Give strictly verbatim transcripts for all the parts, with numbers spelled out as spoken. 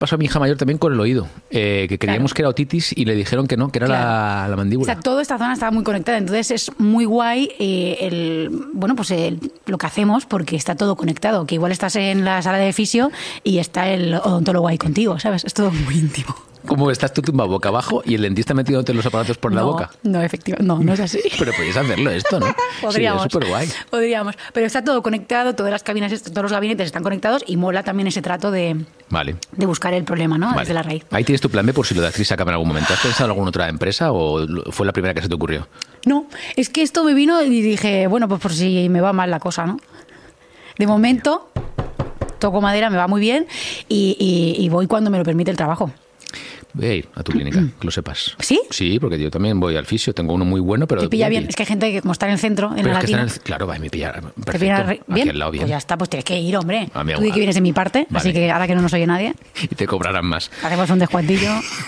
pasó a mi hija mayor también con el oído, eh, que creíamos claro. que era otitis y le dijeron que no, que era claro. la, la mandíbula. O sea, toda esta zona estaba muy conectada, entonces es muy guay eh, el, bueno, pues el, lo que hacemos porque está todo conectado, que igual estás en la sala de fisio y está el odontólogo ahí contigo, ¿sabes? Es todo muy íntimo. ¿Cómo estás tú tumbado boca abajo y el dentista metiéndote los aparatos por no, la boca? No, efectivamente, no, no es así. Pero podéis hacerlo esto, ¿no? Podríamos. Sí, es súper guay. Podríamos. Pero está todo conectado, todas las cabinas, todos los gabinetes están conectados y mola también ese trato de, vale. de buscar el problema, ¿no? Vale. Desde la raíz. Ahí tienes tu plan B por si lo de actriz se acaba en algún momento. ¿Has pensado en alguna otra empresa o fue la primera que se te ocurrió? No, es que esto me vino y dije, bueno, pues por si me va mal la cosa, ¿no? De momento, toco madera, me va muy bien y, y, y voy cuando me lo permite el trabajo. Voy a ir a tu clínica, que lo sepas. ¿Sí? Sí, porque yo también voy al fisio, tengo uno muy bueno, pero... Te pilla bien, es que hay gente que como está en el centro, en pero la es que latina... está en el, claro, va, me pilla perfecto, ¿te pilla bien? aquí al lado bien. Pues ya está, pues tienes que ir, hombre. A mí Tú di que vienes de mi parte, vale. así que ahora que no nos oye nadie... Y te cobrarán más. Hacemos un descuentillo...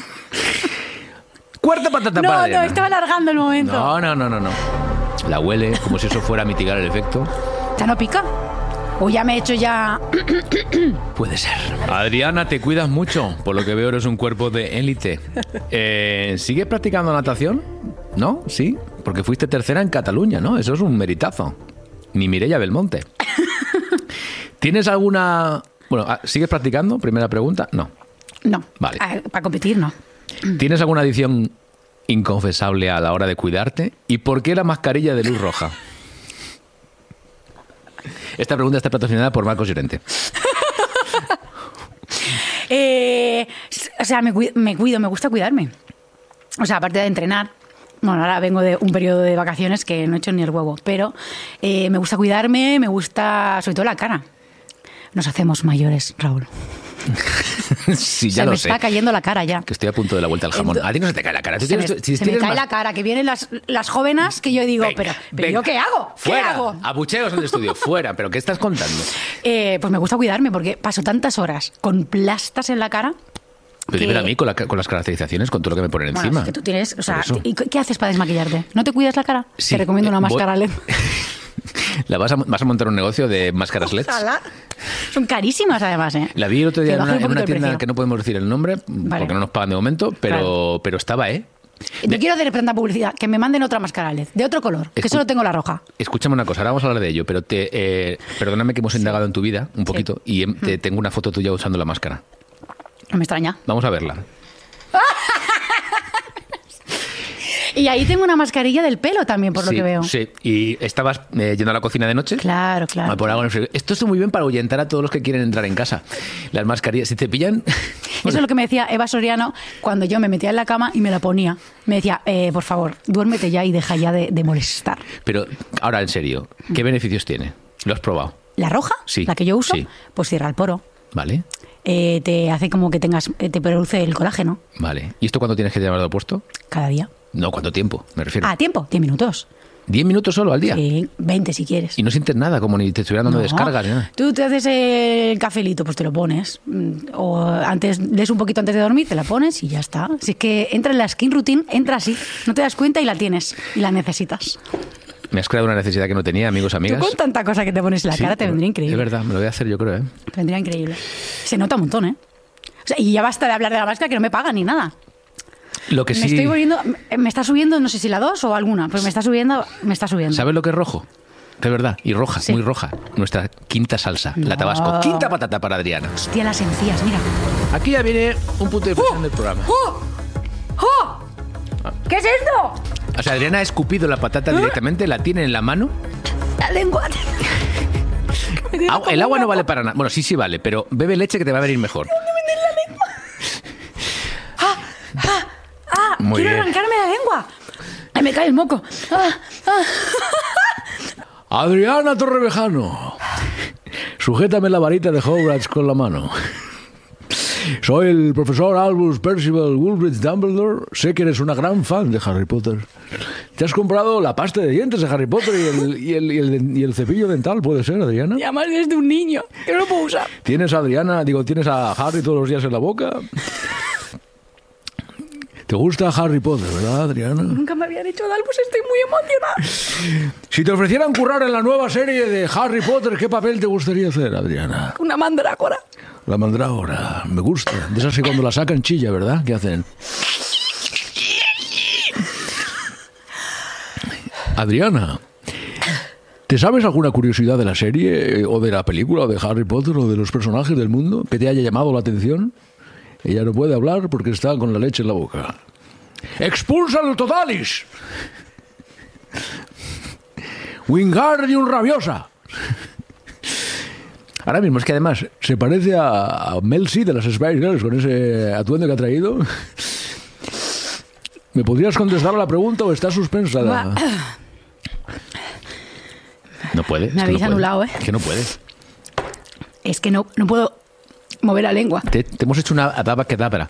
Cuarta patata no, para No, Adriana. no, estaba alargando el momento. No, no, no, no, no. La huele como si eso fuera a mitigar el efecto. ¿Ya no pica? ¿O ya me he hecho ya...? Puede ser. Adriana, te cuidas mucho. Por lo que veo, eres un cuerpo de élite. Eh, ¿Sigues practicando natación? ¿No? ¿Sí? Porque fuiste tercera en Cataluña, ¿no? Eso es un meritazo. Ni Mireia Belmonte. ¿Tienes alguna...? Bueno, ¿sigues practicando? Primera pregunta. No. No. Vale. Para competir, no. ¿Tienes alguna adicción inconfesable a la hora de cuidarte? ¿Y por qué la mascarilla de luz roja? Esta pregunta está patrocinada por Marcos Llorente. eh, o sea, me cuido, me cuido, me gusta cuidarme. O sea, aparte de entrenar, bueno, ahora vengo de un periodo de vacaciones que no he hecho ni el huevo, pero eh, me gusta cuidarme, me gusta sobre todo la cara. Nos hacemos mayores, Raúl. Sí, ya se lo me sé. está cayendo la cara ya. Que estoy a punto de la vuelta al jamón. Entonces, a ti no se te cae la cara. ¿Tú se tienes, me, si se me cae más... la cara, que vienen las, las jóvenes que yo digo, venga, pero, pero venga, ¿yo qué hago? ¿Qué fuera, hago? abucheos en el estudio, fuera. ¿Pero qué estás contando? Eh, pues me gusta cuidarme porque paso tantas horas con plastas en la cara. Pero que... dímelo a mí con, la, con las caracterizaciones, con todo lo que me ponen bueno, encima. Es que tú tienes, o sea, ¿y qué haces para desmaquillarte? ¿No te cuidas la cara? Sí, te recomiendo una eh, máscara voy... L E D. ¿La vas, a, ¿Vas a montar un negocio de máscaras L E Ds? Ojalá. Son carísimas además, ¿eh? La vi el otro día en una, en una tienda precio. que no podemos decir el nombre, vale. porque no nos pagan de momento, pero, claro. pero estaba, ¿eh? No de... quiero hacer tanta publicidad, que me manden otra máscara L E D, de otro color, Escu... que solo tengo la roja. Escúchame una cosa, ahora vamos a hablar de ello, pero te, eh, perdóname que hemos indagado sí. en tu vida un poquito sí. y te tengo una foto tuya usando la máscara. No me extraña. Vamos a verla. Y ahí tengo una mascarilla del pelo también, por sí, lo que veo. Sí, y estabas eh, yendo a la cocina de noche. Claro, claro. Por algo en el frío. Esto está muy bien para ahuyentar a todos los que quieren entrar en casa. Las mascarillas, si te pillan... Eso es lo que me decía Eva Soriano cuando yo me metía en la cama y me la ponía. Me decía, eh, por favor, duérmete ya y deja ya de, de molestar. Pero ahora, en serio, ¿qué beneficios tiene? ¿Lo has probado? ¿La roja? Sí. La que yo uso, sí. Pues cierra el poro. Vale. Eh, te hace como que tengas, te produce el colágeno. Vale. ¿Y esto cuándo tienes que llevarlo puesto? Cada día. No, ¿cuánto tiempo? Me refiero. Ah, tiempo, diez minutos. ¿Diez minutos solo al día? Sí, veinte si quieres. Y no sientes nada, como ni te estuvieran dando no. descargas ni nada. Tú te haces el cafelito, pues te lo pones. O antes, lees un poquito antes de dormir, te la pones y ya está. Si es que entra en la skin routine, entra así. No te das cuenta y la tienes. Y la necesitas. Me has creado una necesidad que no tenía, amigos, amigas. Tú con tanta cosa que te pones en la sí, cara te vendría increíble. Es verdad, me lo voy a hacer yo creo, ¿eh? Te vendría increíble. Se nota un montón, ¿eh? O sea, y ya basta de hablar de la máscara que no me pagan ni nada. Lo que me sí... estoy volviendo, me está subiendo, no sé si la dos o alguna, pero me está subiendo, me está subiendo. ¿Sabes lo que es rojo? De verdad, y roja, sí. muy roja. Nuestra quinta salsa, no. la Tabasco. Quinta patata para Adriana. Hostia, las encías, mira. Aquí ya viene un punto de inflexión ¡Oh! del programa. ¡Oh! ¡Oh! ¿Qué es esto? O sea, Adriana ha escupido la patata ¿Eh? directamente, la tiene en la mano. La lengua. El agua no vale para nada. Bueno, sí, sí vale, pero bebe leche que te va a venir mejor. ¿De dónde meter la lengua? ¡Ah! ¡Ah! ¡Ah! Muy ¡Quiero bien. arrancarme la lengua! ¡Ay, me cae el moco! ¡Ah! ¡Ah! Adriana Torrevejano, sujétame la varita de Hogwarts con la mano. Soy el profesor Albus Percival Woolbridge Dumbledore. Sé que eres una gran fan de Harry Potter. ¿Te has comprado la pasta de dientes de Harry Potter y el, y el, y el, y el cepillo dental? ¿Puede ser, Adriana? Ya más desde un niño, que no lo puedo usar. ¿Tienes a Adriana, digo, tienes a Harry todos los días en la boca? ¿Te gusta Harry Potter, verdad, Adriana? Nunca me había dicho de Albus, estoy muy emocionada. Si te ofrecieran currar en la nueva serie de Harry Potter, ¿qué papel te gustaría hacer, Adriana? Una mandrácora. La mandrágora, me gusta. De esas que cuando la sacan chilla, ¿verdad? ¿Qué hacen? Adriana, ¿te sabes alguna curiosidad de la serie o de la película o de Harry Potter o de los personajes del mundo que te haya llamado la atención? Ella no puede hablar porque está con la leche en la boca. ¡Expulsan Totalis! ¡Wingardium Rabiosa! Ahora mismo es que además se parece a, a Mel C de las Spice Girls con ese atuendo que ha traído. ¿Me podrías contestar a la pregunta o estás suspensada? No puede. Me habéis anulado, ¿eh? Es que no puede. Es que no, no puedo mover la lengua. Te, te hemos hecho una adaba kedabra.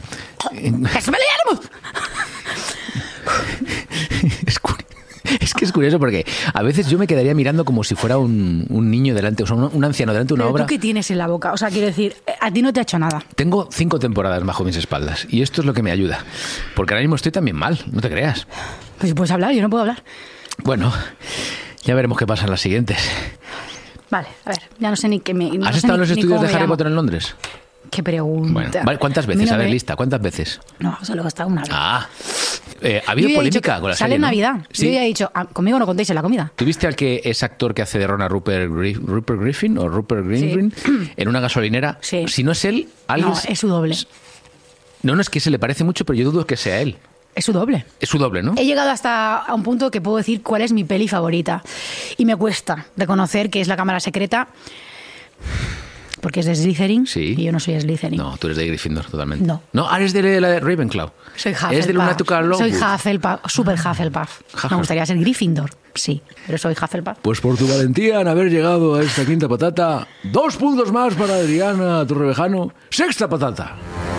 Es, es que es curioso porque a veces yo me quedaría mirando como si fuera un, un niño delante, o sea, un, un anciano delante de una ¿Pero obra. tú qué tienes en la boca? O sea, quiero decir, a ti no te ha hecho nada. Tengo cinco temporadas bajo mis espaldas y esto es lo que me ayuda. Porque ahora mismo estoy también mal, no te creas. Pues si puedes hablar, yo no puedo hablar. Bueno, ya veremos qué pasa en las siguientes. Vale, a ver, ya no sé ni qué me... No ¿Has sé estado ni, en los ni estudios cómo de me Harry llamo. Potter en Londres? Qué pregunta. Bueno, vale, ¿cuántas veces? Mira, A ver, me- lista, ¿cuántas veces? No, solo he estado una vez. Ah, eh, ha habido Yo ya he dicho polémica que con la sale serie, en ¿no? Navidad. Sí. Yo ya he dicho, ah, conmigo no contéis en la comida. ¿Tuviste al que es actor que hace de Ron a Rupert, Gri- Rupert Griffin o Rupert Green en una gasolinera? Sí. Si no es él, alguien... No, es su doble. No, no, es que se le parece mucho, pero yo dudo que sea él. Es su doble. Es su doble, ¿no? He llegado hasta a un punto que puedo decir cuál es mi peli favorita. Y me cuesta reconocer que es La Cámara Secreta, porque es de Slytherin Sí. y yo no soy Slytherin. No, tú eres de Gryffindor, totalmente. No. No, ah, eres de la de Ravenclaw. Soy Eres de Hufflepuff. Lunática Soy Lovegood. Hufflepuff, super Hufflepuff. Jaja. Me gustaría ser Gryffindor, sí, pero soy Hufflepuff. Pues por tu valentía en haber llegado a esta quinta patata, dos puntos más para Adriana Torrevejano, sexta patata.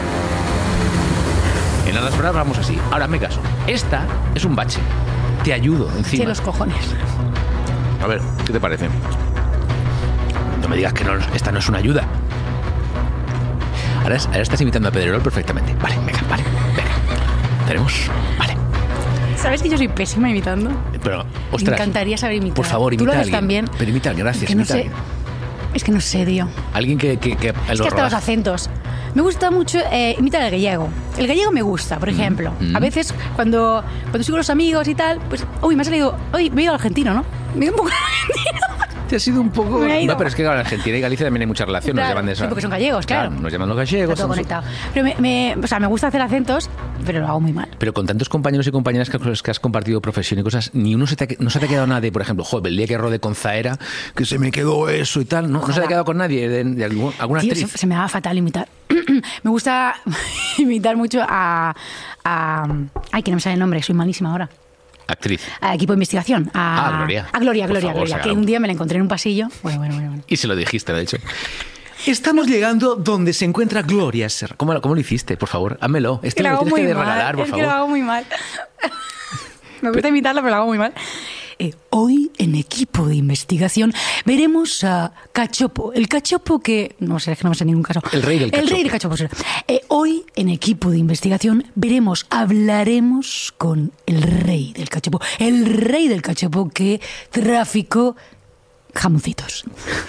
En las pruebas vamos así. Ahora me caso. Esta es un bache. Te ayudo encima. Sí, los cojones. A ver, ¿qué te parece? No me digas que no, esta no es una ayuda. Ahora, es- ahora estás imitando a Pedrerol perfectamente. Vale, venga, vale, venga. Tenemos, vale. ¿Sabes que yo soy pésima imitando? Pero, Me ostras. encantaría saber imitar. Por favor, Tú lo imita a haces alguien. también. Pero imita a alguien, gracias. Que no imita a sé. alguien. Es que no sé, tío. Alguien que... que, que Es que hasta los acentos. Me gusta mucho eh, imitar el gallego. El gallego me gusta, por ejemplo. mm. A veces, cuando, cuando estoy con los amigos y tal, pues, uy, me ha salido, uy, me he ido al argentino, ¿no? Me he ido un poco argentino. Te ha sido un poco... Me ha ido. No, pero es que claro, en Argentina y Galicia también hay mucha relación. Claro, nos llaman de eso. sí, porque son gallegos, claro. Nos llaman los gallegos. Está todo somos- conectado. Pero me, me- o sea, me gusta hacer acentos, pero lo hago muy mal. Pero con tantos compañeros y compañeras que, con los que has compartido profesión y cosas, ni uno se te ha, no se te ha quedado nadie, por ejemplo, joder, el día que rodé con Zaera, que se me quedó eso y tal, ¿no? ¿No se te ha Ojalá. quedado con nadie, de, de algún- alguna Tío, se, actriz? se me da fatal imitar. Me gusta imitar mucho a, a... Ay, que no me sale el nombre, soy malísima ahora. Actriz. Al equipo de investigación. A, Ah, Gloria. A Gloria, Por Gloria, favor, Gloria. Sara. Que un día me la encontré en un pasillo. Bueno, bueno, bueno. bueno. Y se lo dijiste, de hecho. Estamos llegando donde se encuentra Gloria Serra. ¿Cómo, lo- ¿Cómo lo hiciste, por favor? Házmelo. Esto Que lo me lo hago tienes muy que mal. regalar, por es favor. que lo hago muy mal. Me gusta imitarlo, pero lo hago muy mal. Eh, hoy, en equipo de investigación, veremos a Cachopo. El cachopo que... No sé, es que no me sé ningún caso. El rey del El cachopo. rey del cachopo. sí. Eh, hoy, en equipo de investigación, veremos, hablaremos con el rey del cachopo. El rey del cachopo que traficó jamoncitos.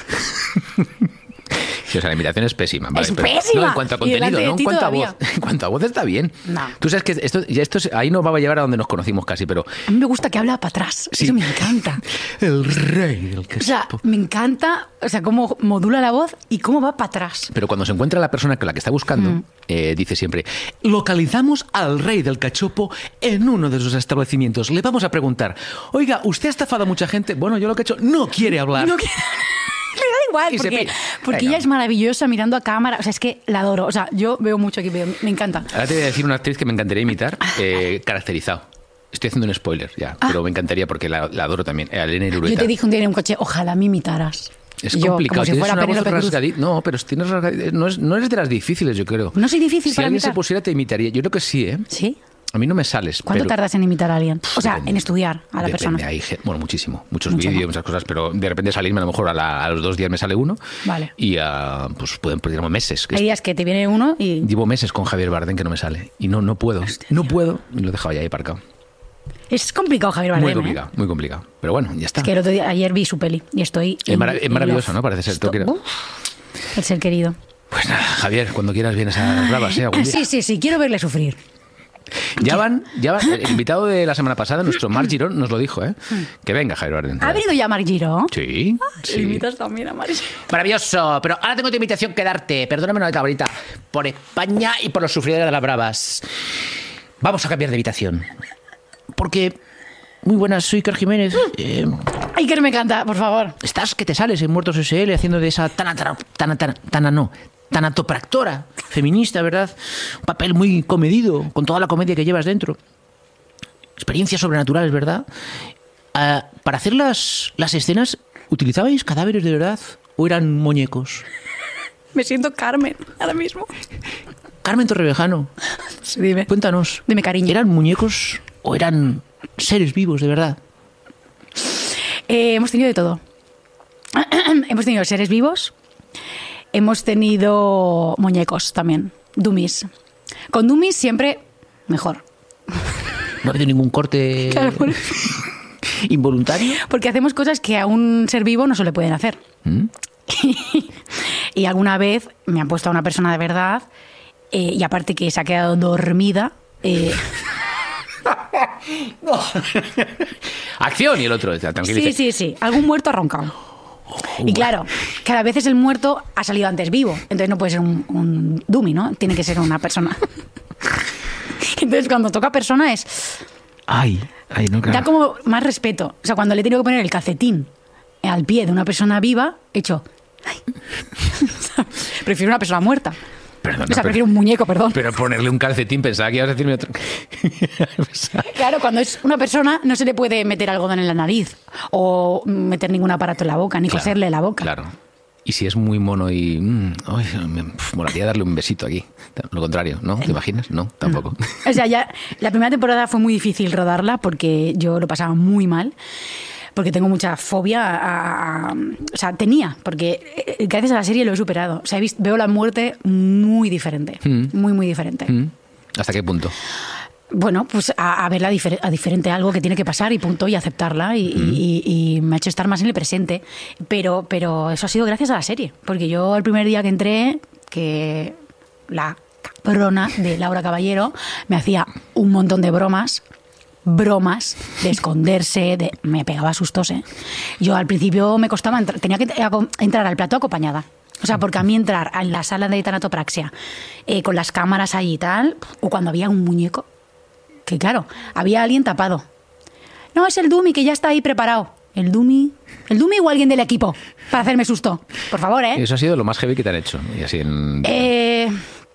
Sí, o sea, la imitación es pésima. Vale, Es pero- pésima. No, en cuanto a Y contenido, delante de ¿no? En ti cuanto a todavía. voz. En cuanto a voz está bien. No. Tú sabes que esto, ya esto es- ahí nos va a llevar a donde nos conocimos casi, pero... A mí me gusta que habla para atrás. Sí. Eso me encanta. El rey del O sea, cachopo. me encanta, o sea, cómo modula la voz y cómo va para atrás. Pero cuando se encuentra la persona que la que está buscando, eh, dice siempre, localizamos al rey del cachopo en uno de sus establecimientos. Le vamos a preguntar, oiga, ¿usted ha estafado a mucha gente? Bueno, yo lo que he hecho, no quiere hablar. No quiero- Le da igual, Y se porque, pilla. porque Venga. ella es maravillosa mirando a cámara. O sea, es que la adoro. O sea, yo veo mucho aquí, veo- me encanta. Ahora te voy a decir una actriz que me encantaría imitar, eh, caracterizado. Estoy haciendo un spoiler ya, pero me encantaría porque la, la adoro también. A Elena Irureta. Yo te dije un día en un coche, ojalá me imitaras. Es Y yo, complicado. como si Tienes fuera una voz Penélope Cruz. rasgadita. No, pero tienes rasgadita. No, es- no eres de las difíciles, yo creo. No soy difícil Si para alguien imitar. se pusiera, te imitaría. Yo creo que sí, ¿eh? ¿Sí? A mí no me sales. ¿Cuánto pero- tardas en imitar a alguien? O sea, Depende. en estudiar a la Depende, persona. hay gen- bueno, muchísimo. Muchos Mucho, vídeos, ¿no? muchas cosas, pero de repente salirme a lo mejor a, la- a los dos días me sale uno. Vale. Y ah, pues pueden perder meses. Hay días que te viene uno y... Llevo meses con Javier Bardem que no me sale. Y no, no puedo. no puedo. Y lo he dejado ya ahí aparcado. Es complicado, Javier Bardem, Muy ¿eh? complicado, muy complicado. Pero bueno, ya está. Es que el otro día, ayer vi su peli y estoy... Es in- mara- es in maravilloso, love. ¿no? Parece ser. Esto- Tengo que- Uf, el ser querido. Pues nada, Javier, cuando quieras vienes a las bravas, ¿eh? Algún día. Sí, sí, sí, quiero verle sufrir. Ya van, ya van. El invitado de la semana pasada, nuestro Marc Girón, nos lo dijo, ¿eh? Que venga, Javier Bardem. ¿Ha venido ya Marc Girón? Sí, sí. Invitas también a Marc Girón. Maravilloso, pero ahora tengo otra invitación que darte. Perdóname una cabrita. Por España y por los sufridores de las bravas. Vamos a cambiar de habitación. Porque... Muy buenas, soy Iker Jiménez. Eh, Iker me encanta, por favor. estás que te sales en Muertos S L haciendo de esa tana, tana, tana, tana, no, tanatopractora feminista, ¿verdad? Un papel muy comedido, con toda la comedia que llevas dentro. Experiencias sobrenaturales, ¿verdad? Uh, para hacer las, las escenas, ¿utilizabais cadáveres de verdad o eran muñecos? Me siento Carmen ahora mismo. Carmen Torrevejano, Sí, dime. cuéntanos. Dime, cariño. ¿Eran muñecos o eran seres vivos de verdad? Eh, hemos tenido de todo. Hemos tenido seres vivos. Hemos tenido muñecos también. Dummies. Con dummies siempre mejor. ¿No ha habido ningún corte Claro, por- involuntario? Porque hacemos cosas que a un ser vivo no se le pueden hacer. ¿Mm? Y alguna vez me han puesto a una persona de verdad eh, y aparte que se ha quedado dormida. eh, Acción y el otro, sí, tranquilice. sí, sí. Algún muerto ha roncado. Y claro, cada vez es el muerto ha salido antes vivo. Entonces no puede ser un, un dummy, ¿no? Tiene que ser una persona. Entonces cuando toca persona es... Ay, ay, no, Da claro. como más respeto. O sea, cuando le he tenido que poner el calcetín al pie de una persona viva, he hecho... "Ay". Prefiero una persona muerta. Perdona, O sea, pero- prefiero un muñeco, perdón. Pero ponerle un calcetín, pensaba que ibas a decirme otro. Claro, cuando es una persona no se le puede meter algodón en la nariz o meter ningún aparato en la boca, ni Claro, coserle la boca. Claro. Y si es muy mono y... mm, ay, me pf, molaría darle un besito aquí. Lo contrario, ¿no? ¿Te imaginas? No, tampoco. O sea, ya la primera temporada fue muy difícil rodarla porque yo lo pasaba muy mal. Porque tengo mucha fobia a, a- a- o sea, tenía, porque eh, gracias a la serie lo he superado. O sea, he visto, veo la muerte muy diferente. Mm. Muy, muy diferente. ¿Mm? ¿Hasta qué punto? Bueno, pues a, a verla difer- a diferente, algo que tiene que pasar y punto, y aceptarla. Y, y- y- y me ha hecho estar más en el presente. Pero, pero eso ha sido gracias a la serie. Porque yo el primer día que entré, que la cabrona de Laura Caballero me hacía un montón de bromas. Bromas de esconderse, de me pegaba sustos, ¿eh? Yo al principio me costaba, entrar, tenía que aco- entrar al plato acompañada. O sea, porque a mí entrar en la sala de tanatopraxia eh, con las cámaras ahí y tal, o cuando había un muñeco, que claro, había alguien tapado. No, es el dummy que ya está ahí preparado. El dummy, el dummy o alguien del equipo para hacerme susto. Por favor, ¿eh? Eso ha sido lo más heavy que te han hecho. Y así en... Eh,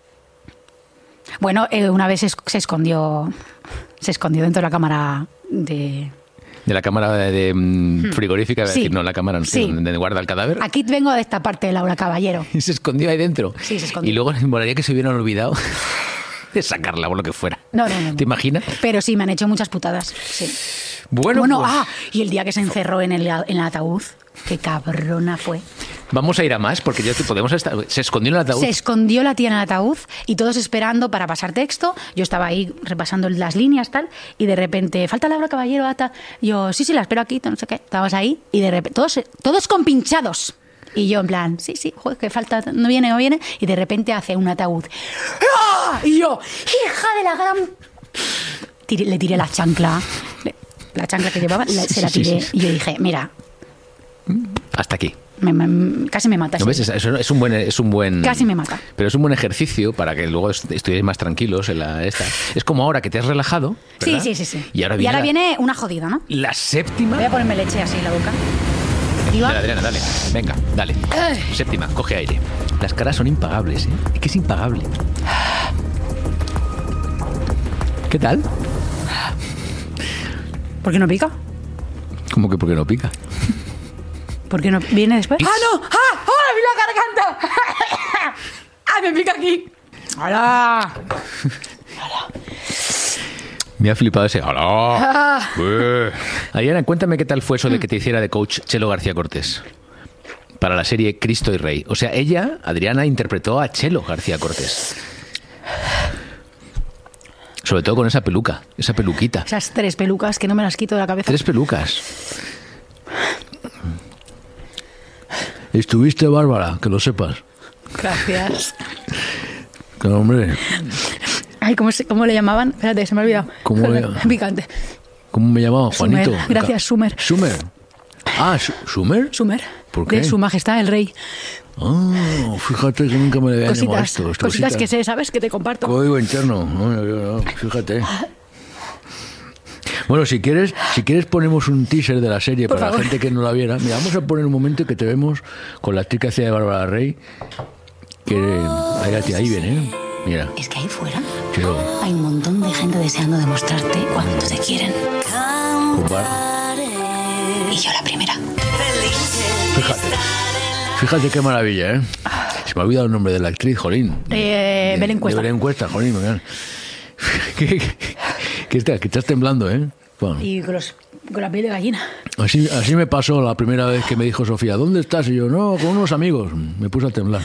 bueno, eh, una vez se, es- se escondió, se escondió dentro de la cámara de... De la cámara de, de, mm, frigorífica, iba a Sí. decir, no, la cámara Sí. donde guarda el cadáver. Aquí vengo de esta parte de Laura Caballero. Y se escondió ahí dentro. Sí, se escondió. Y luego me molaría que se hubieran olvidado de sacarla o lo que fuera. No, no, no. no. ¿Te imaginas? Pero sí, me han hecho muchas putadas. Sí. Bueno, Bueno, pues, ah, y el día que se encerró en el, en el ataúd, qué cabrona fue. vamos a ir a más porque ya te podemos estar... Se escondió en el ataúd. Se escondió la tía en el ataúd y todos esperando para pasar texto. Yo estaba ahí repasando las líneas, tal, y de repente, falta Laura Caballero, ata. Yo, sí, sí, la espero aquí, no sé qué. Estábamos ahí y de repente, todos, todos compinchados. Y yo en plan, sí, sí, joder, que falta, no viene, no viene. Y de repente hace un ataúd. ¡Ah! Y yo, hija de la gran... Tiré- le tiré la chancla. Le- la chancla que llevaba, la- se la Sí, sí, tiré. sí, sí. Y yo dije, mira, Hasta aquí. me- me- casi me mata. ¿No ves? ese. Es, es un buen, es un buen... Casi me mata. Pero es un buen ejercicio para que luego est- estuvierais más tranquilos en la esta. Es como ahora que te has relajado, Sí, ¿verdad? sí, sí, sí. Y ahora viene, la, viene una jodida, ¿no? la séptima. Voy a ponerme leche así en la boca. Iba. Dale, Adriana, dale. Venga, dale. Ay. Séptima, coge aire. Las caras son impagables, ¿eh? Es que es impagable. ¿Qué tal? ¿Por qué no pica? ¿Cómo que por qué no pica? ¿Por qué no viene después? Es- ¡Ah, no! ¡Ah! ¡Ah! ¡Mi la garganta! ¡Ah, me pica aquí! ¡Hola! Me ha flipado ese. ¡Hola! Ah. Eh. Adriana, cuéntame qué tal fue eso de que te hiciera de coach Chelo García Cortés para la serie Cristo y Rey. O sea, ella, Adriana, interpretó a Chelo García Cortés. Sobre todo con esa peluca, esa peluquita. Esas tres pelucas que no me las quito de la cabeza. Tres pelucas. Estuviste bárbara, que lo sepas. Gracias. Claro, hombre. Ay, ¿cómo, se, ¿cómo le llamaban? Espérate, se me ha olvidado. ¿Cómo le llamaban? Picante. ¿Cómo me llamaba? Sumer. Juanito. Gracias, Sumer. Sumer. Ah, ¿Sumer? Sumer. ¿Por qué? De Su Majestad el Rey. Ah, fíjate que nunca me le habían llamado Cositas, esto. cositas que sé, ¿sabes? Que te comparto. Código interno. No, no, no, fíjate. Bueno, si quieres, si quieres ponemos un teaser de la serie Por para favor. la gente que no la viera. Mira, vamos a poner un momento que te vemos con la actriz que hacía de Bárbara Rey. Que ahí, ahí viene, ¿eh? Mira. Es que ahí fuera Quiero hay un montón de gente deseando demostrarte cuánto te quieren. ocupar. Y yo la primera. Fíjate. Fíjate qué maravilla, ¿eh? Se me ha olvidado el nombre de la actriz, jolín. Eh, De- Belén Cuesta. De Belén Cuesta, jolín. Mira. ¿Qué, qué, qué estás, que estás temblando, ¿eh? Bueno, Y con, los, con la piel de gallina. así, así me pasó la primera vez que me dijo Sofía, ¿dónde estás? Y yo, no, con unos amigos. Me puse a temblar.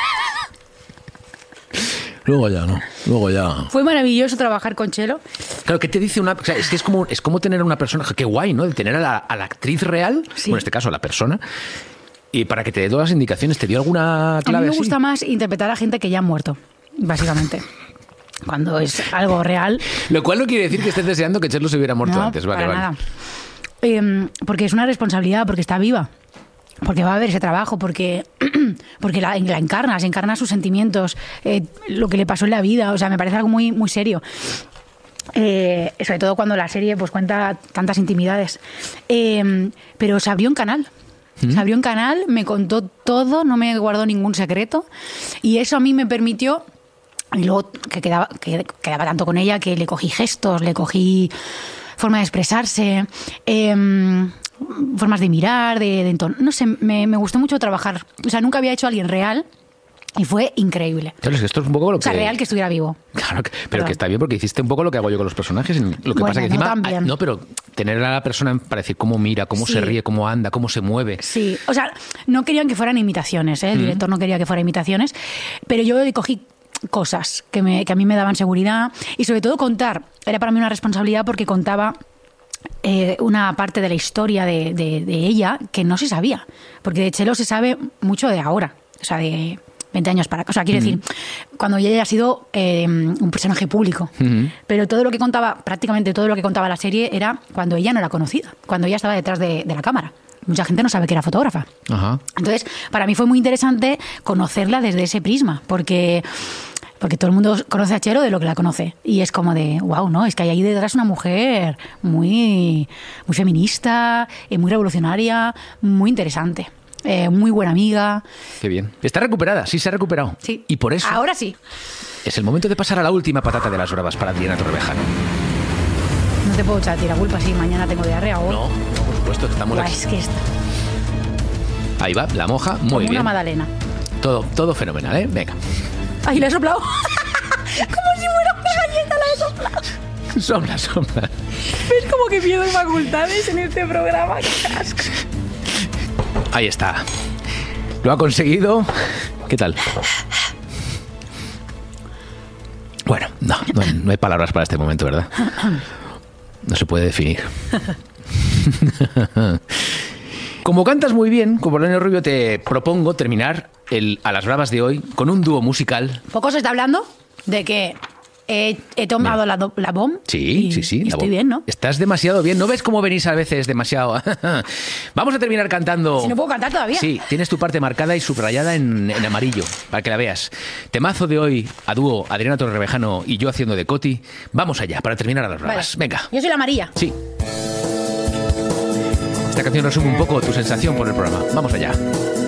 Luego ya, ¿no? Luego ya. Fue maravilloso trabajar con Chelo. Claro, ¿qué te dice una...? O sea, es que es como, es como tener a una persona... Qué guay, ¿no? De tener a la, a la actriz real, Sí. bueno, en este caso a la persona, y para que te dé todas las indicaciones. ¿Te dio alguna A mí clave me así? gusta más interpretar a gente que ya ha muerto, básicamente. Cuando es algo real. Lo cual no quiere decir que estés deseando que Chelo se hubiera muerto No, antes. Vale, para vale. nada. Eh, porque es una responsabilidad, porque está viva. Porque va a haber ese trabajo, porque, porque la, la encarnas, encarna sus sentimientos, eh, lo que le pasó en la vida. O sea, me parece algo muy, muy serio. Eh, sobre todo cuando la serie pues cuenta tantas intimidades. Eh, pero se abrió un canal. Se abrió un canal, me contó todo, no me guardó ningún secreto. Y eso a mí me permitió. Y luego que quedaba, que quedaba tanto con ella que le cogí gestos, le cogí forma de expresarse, eh, formas de mirar, de, de entonar. No sé, me, me gustó mucho trabajar. O sea, nunca había hecho a alguien real y fue increíble. Claro, es que esto es un poco lo O sea, que... real que estuviera vivo. Claro, que- pero Perdón. que está bien porque hiciste un poco lo que hago yo con los personajes. Lo que Bueno, pasa que no encima... tan bien. No, pero tener a la persona para decir cómo mira, cómo Sí. se ríe, cómo anda, cómo se mueve. Sí, o sea, no querían que fueran imitaciones, ¿eh? El director no quería que fueran imitaciones, pero yo le cogí cosas que, me, que a mí me daban seguridad y sobre todo contar. Era para mí una responsabilidad porque contaba eh, una parte de la historia de, de- de ella que no se sabía, porque de Chelo se sabe mucho de ahora, o sea, de veinte años para acá. O sea, quiero decir, cuando ella ha sido eh, un personaje público, Ujú. pero todo lo que contaba, prácticamente todo lo que contaba la serie era cuando ella no era conocida, cuando ella estaba detrás de, de la cámara. Mucha gente no sabe que era fotógrafa. Ajá. Entonces, para mí fue muy interesante conocerla desde ese prisma, porque, porque todo el mundo conoce a Chelo de lo que la conoce. Y es como de, wow, ¿no? Es que hay ahí detrás una mujer muy, muy feminista, eh, muy revolucionaria, muy interesante, eh, muy buena amiga. Qué bien. Está recuperada, sí se ha recuperado. Sí. Y por eso Ahora sí. es el momento de pasar a la última patata de las bravas para Adriana Torrevejano. No te puedo echar a tirar culpa si mañana tengo diarrea o... No, no, por supuesto, estamos Buah, aquí. es que está Ahí va, la moja, muy como bien. una magdalena. Todo, todo fenomenal, ¿eh? Venga. Ay, la he soplado. Como si fuera una galleta, la he soplado. Sopla, sopla. Es como que pierdo facultades en este programa. Qué asco. Ahí está. Lo ha conseguido. ¿Qué tal? Bueno, no, no hay, no hay palabras para este momento, ¿verdad? No se puede definir. Como cantas muy bien, como Polonio Rubio, te propongo terminar el A las Bravas de hoy con un dúo musical. Poco se está hablando de que he, he tomado la, do- la bomb. Sí, y- sí, sí. y la estoy voz. bien, ¿no? Estás demasiado bien. ¿No ves cómo venís a veces demasiado? Vamos a terminar cantando. Si no puedo cantar todavía. Sí, tienes tu parte marcada y subrayada en, en amarillo, para que la veas. Temazo de hoy, a dúo, Adriana Torrevejano y yo haciendo de Coti. Vamos allá, para terminar a las Vale. bravas. Venga. Yo soy la amarilla. Sí. Esta canción resume un poco tu sensación por el programa. Vamos allá.